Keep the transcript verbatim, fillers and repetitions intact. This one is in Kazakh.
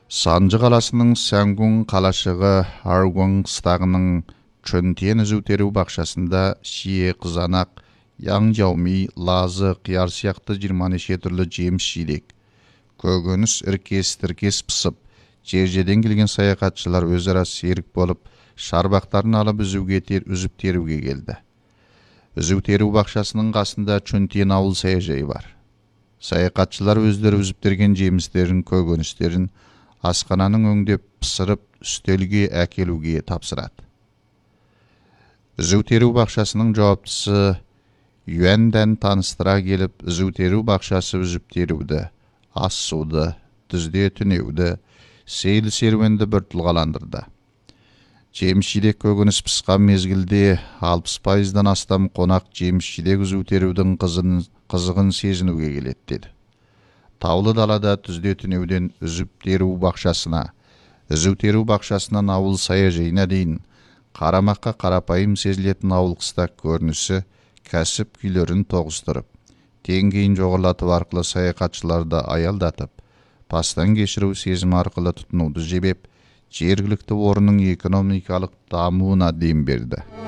Санжы қаласының Сәңгүн қалашығы Аргуан қыстағының Чөнтен үзу теру бақшасында шие, қызанақ, яң жауми, лазы, қияр сияқты жиырма неше түрлі жеміс жидек, көкөніс іркес-тіркес пысып, жер-жерден келген саяхатшылар өзара серік болып, шарбақтарын алып үзуге тер, үзіп теруге келді. Үзу теру бақшасының қасында Чөнтен ауыл саяжайы бар. Саяхатшылар өздері үзіп терген жемістерін, көкөністерін асхананың өңдеп пысырып үстелге әкелуге тапсырады. Үзу теру бақшасының жауаптысы Юәндән таныстыра келіп, үзу теру бақшасы үзіп теруді, ас суды, түзде түнеуді, сейіл серуенді бір тұлғаландырды. Жеміс-жидек көкөніс пысқан мезгілде алпыс пайыздан астам қонақ жеміс-жидек үзу терудің қызын, қызығын сезінуге келеді деді. Таулы далада түзде түнеуден үзіп теру бақшасына, үзу теру бақшасынан ауыл саяжайына дейін қарамаққа қарапайым сезілетін ауыл қыстақ көрінісі кәсіп күйлерін тоғыстырып, теңгейін жоғарлатып арқылы саяхатшыларды аялдатып, пастан кешіру сезім арқылы тұтынуды жебеп, жергілікті орынның экономикалық дамуына дем берді.